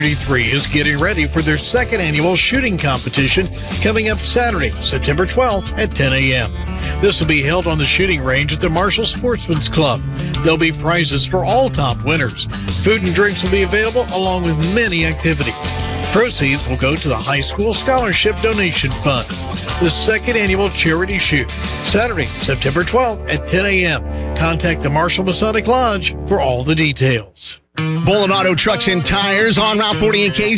33 is getting ready for their second annual shooting competition coming up Saturday, September 12th at 10 a.m. This will be held on the shooting range at the Marshall Sportsman's Club. There'll be prizes for all top winners. Food and drinks will be available along with many activities. Proceeds will go to the High School Scholarship Donation Fund. The second annual charity shoot, Saturday, September 12th at 10 a.m. Contact the Marshall Masonic Lodge for all the details. Bullet Auto Trucks and Tires on Route 40 in Case.